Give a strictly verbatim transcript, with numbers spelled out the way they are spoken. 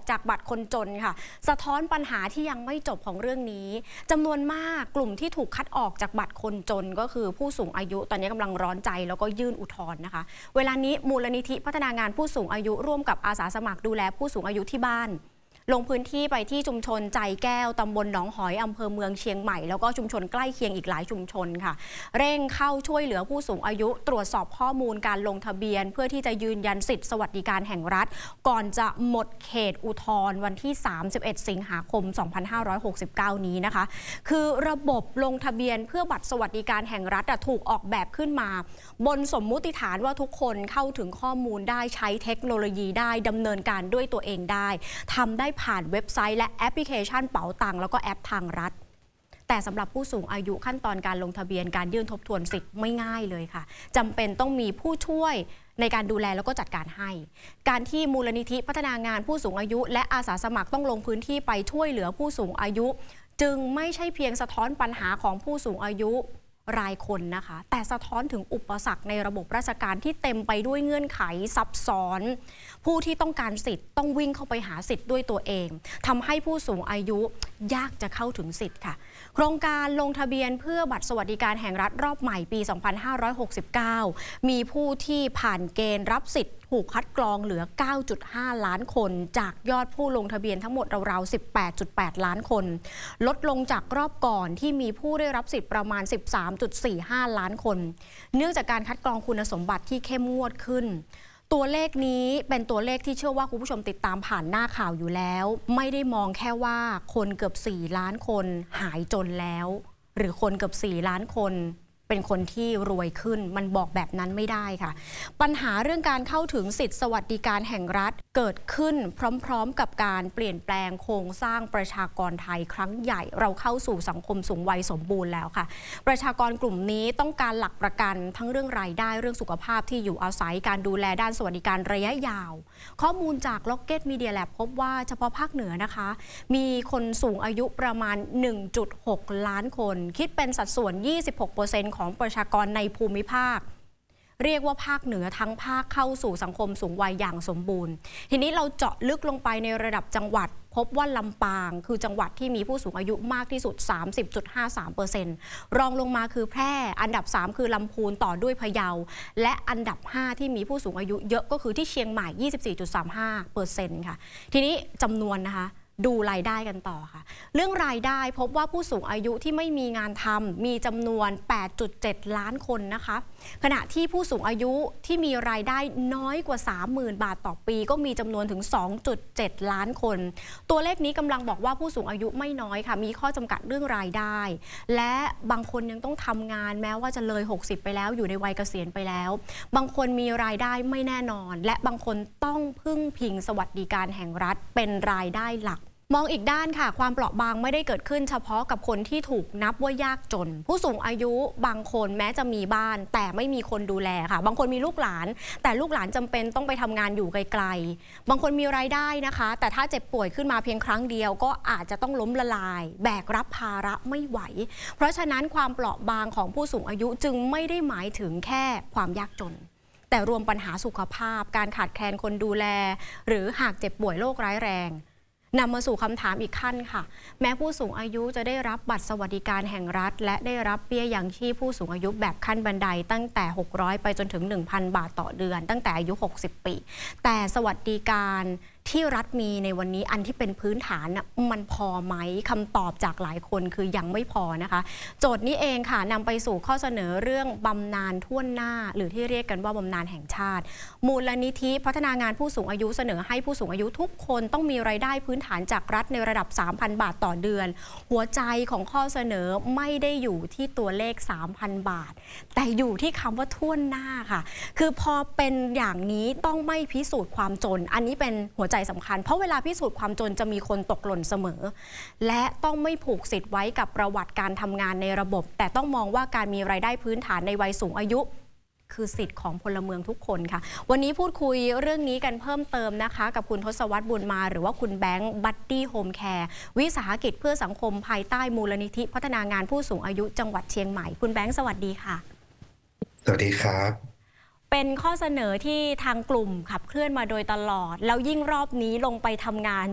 จากบัตรคนจนค่ะสะท้อนปัญหาที่ยังไม่จบของเรื่องนี้จำนวนมากกลุ่มที่ถูกคัดออกจากบัตรคนจนก็คือผู้สูงอายุตอนนี้กำลังร้อนใจแล้วก็ยื่นอุทธรณ์นะคะเวลานี้มูลนิธิพัฒนางานผู้สูงอายุร่วมกับอาสาสมัครดูแลผู้สูงอายุที่บ้านลงพื้นที่ไปที่ชุมชนใจแก้วตำบลหนองหอยอำเภอเมืองเชียงใหม่แล้วก็ชุมชนใกล้เคียงอีกหลายชุมชนค่ะเร่งเข้าช่วยเหลือผู้สูงอายุตรวจสอบข้อมูลการลงทะเบียนเพื่อที่จะยืนยันสิทธิสวัสดิการแห่งรัฐก่อนจะหมดเขตอุทธรณ์วันที่สามสิบเอ็ดสิงหาคมสองพันห้าร้อยหกสิบเก้านี้นะคะคือระบบลงทะเบียนเพื่อบัตรสวัสดิการแห่งรัฐถูกออกแบบขึ้นมาบนสมมุติฐานว่าทุกคนเข้าถึงข้อมูลได้ใช้เทคโนโลยีได้ดำเนินการด้วยตัวเองได้ทำได้ผ่านเว็บไซต์และแอปพลิเคชันเป๋าตังแล้วก็แอปทางรัฐแต่สำหรับผู้สูงอายุขั้นตอนการลงทะเบียนการยื่นทบทวนสิทธิ์ไม่ง่ายเลยค่ะจำเป็นต้องมีผู้ช่วยในการดูแลแล้วก็จัดการให้การที่มูลนิธิพัฒนางานผู้สูงอายุและอาสาสมัครต้องลงพื้นที่ไปช่วยเหลือผู้สูงอายุจึงไม่ใช่เพียงสะท้อนปัญหาของผู้สูงอายุรายคนนะคะแต่สะท้อนถึงอุปสรรคในระบบราชการที่เต็มไปด้วยเงื่อนไขซับซ้อนผู้ที่ต้องการสิทธิ์ต้องวิ่งเข้าไปหาสิทธิ์ด้วยตัวเองทำให้ผู้สูงอายุยากจะเข้าถึงสิทธิ์ค่ะโครงการลงทะเบียนเพื่อบัตรสวัสดิการแห่งรัฐรอบใหม่ปี สองพันห้าร้อยหกสิบเก้า มีผู้ที่ผ่านเกณฑ์รับสิทธิ์ถูกคัดกรองเหลือ เก้าจุดห้า ล้านคนจากยอดผู้ลงทะเบียนทั้งหมดราวๆ สิบแปดจุดแปด ล้านคนลดลงจากรอบก่อนที่มีผู้ได้รับสิทธิ์ประมาณ สิบสามจุดสี่ห้า ล้านคนเนื่องจากการคัดกรองคุณสมบัติที่เข้มงวดขึ้นตัวเลขนี้เป็นตัวเลขที่เชื่อว่าคุณผู้ชมติดตามผ่านหน้าข่าวอยู่แล้วไม่ได้มองแค่ว่าคนเกือบสี่ล้านคนหายจนแล้วหรือคนเกือบสี่ล้านคนเป็นคนที่รวยขึ้นมันบอกแบบนั้นไม่ได้ค่ะปัญหาเรื่องการเข้าถึงสิทธิสวัสดิการแห่งรัฐเกิดขึ้นพร้อมๆกับการเปลี่ยนแปลงโครงสร้างประชากรไทยครั้งใหญ่เราเข้าสู่สังคมสูงวัยสมบูรณ์แล้วค่ะประชากรกลุ่มนี้ต้องการหลักประกันทั้งเรื่องรายได้เรื่องสุขภาพที่อยู่อาศัยการดูแลด้านสวัสดิการระยะยาวข้อมูลจาก Rocket Media Lab พบว่าเฉพาะภาคเหนือนะคะมีคนสูงอายุประมาณ หนึ่งจุดหก ล้านคนคิดเป็นสัดส่วน ยี่สิบหกเปอร์เซ็นต์ของประชากรในภูมิภาคเรียกว่าภาคเหนือทั้งภาคเข้าสู่สังคมสูงวัยอย่างสมบูรณ์ทีนี้เราเจาะลึกลงไปในระดับจังหวัดพบว่าลำปางคือจังหวัดที่มีผู้สูงอายุมากที่สุด สามสิบจุดห้าสามเปอร์เซ็นต์ รองลงมาคือแพร่อันดับสามคือลำพูนต่อด้วยพะเยาและอันดับห้าที่มีผู้สูงอายุเยอะก็คือที่เชียงใหม่ ยี่สิบสี่จุดสามห้าเปอร์เซ็นต์ ค่ะทีนี้จำนวนนะคะดูรายได้กันต่อค่ะเรื่องรายได้พบว่าผู้สูงอายุที่ไม่มีงานทำมีจำนวน แปดจุดเจ็ด ล้านคนนะคะขณะที่ผู้สูงอายุที่มีรายได้น้อยกว่า สามหมื่น บาทต่อปีก็มีจำนวนถึง สองจุดเจ็ด ล้านคนตัวเลขนี้กำลังบอกว่าผู้สูงอายุไม่น้อยค่ะมีข้อจำกัดเรื่องรายได้และบางคนยังต้องทำงานแม้ว่าจะเลยหกสิบไปแล้วอยู่ในวัยเกษียณไปแล้วบางคนมีรายได้ไม่แน่นอนและบางคนต้องพึ่งพิงสวัสดิการแห่งรัฐเป็นรายได้หลักมองอีกด้านค่ะความเปราะบางไม่ได้เกิดขึ้นเฉพาะกับคนที่ถูกนับว่ายากจนผู้สูงอายุบางคนแม้จะมีบ้านแต่ไม่มีคนดูแลค่ะบางคนมีลูกหลานแต่ลูกหลานจำเป็นต้องไปทำงานอยู่ไกลๆบางคนมีรายได้นะคะแต่ถ้าเจ็บป่วยขึ้นมาเพียงครั้งเดียวก็อาจจะต้องล้มละลายแบกรับภาระไม่ไหวเพราะฉะนั้นความเปราะบางของผู้สูงอายุจึงไม่ได้หมายถึงแค่ความยากจนแต่รวมปัญหาสุขภาพการขาดแคลนคนดูแลหรือหากเจ็บป่วยโรคร้ายแรงนำมาสู่คำถามอีกขั้นค่ะแม้ผู้สูงอายุจะได้รับบัตรสวัสดิการแห่งรัฐและได้รับเบี้ยยังชีพผู้สูงอายุแบบขั้นบันไดตั้งแต่หกร้อยไปจนถึง หนึ่งพัน บาทต่อเดือนตั้งแต่อายุหกสิบปีแต่สวัสดิการที่รัฐมีในวันนี้อันที่เป็นพื้นฐานมันพอไหมคำตอบจากหลายคนคือยังไม่พอนะคะโจทย์นี้เองค่ะนำไปสู่ข้อเสนอเรื่องบำนาญทั่วหน้าหรือที่เรียกกันว่าบำนาญแห่งชาติมูลนิธิพัฒนางานผู้สูงอายุเสนอให้ผู้สูงอายุทุกคนต้องมีรายได้พื้นฐานจากรัฐในระดับ สามพัน บาทต่อเดือนหัวใจของข้อเสนอไม่ได้อยู่ที่ตัวเลข สามพัน บาทแต่อยู่ที่คำว่าทั่วหน้าค่ะคือพอเป็นอย่างนี้ต้องไม่พิสูจน์ความจนอันนี้เป็นหัวใจสำคัญเพราะเวลาพิสูจน์ความจนจะมีคนตกหล่นเสมอและต้องไม่ผูกสิทธิ์ไว้กับประวัติการทำงานในระบบแต่ต้องมองว่าการมีรายได้พื้นฐานในวัยสูงอายุคือสิทธิ์ของพลเมืองทุกคนค่ะวันนี้พูดคุยเรื่องนี้กันเพิ่มเติมนะคะกับคุณทศวรรษบุญมาหรือว่าคุณแบงค์บัดดี้โฮมแคร์วิสาหกิจเพื่อสังคมภายใต้มูลนิธิพัฒนางานผู้สูงอายุจังหวัดเชียงใหม่คุณแบงค์สวัสดีค่ะสวัสดีครับเป็นข้อเสนอที่ทางกลุ่มขับเคลื่อนมาโดยตลอดแล้วยิ่งรอบนี้ลงไปทำงาน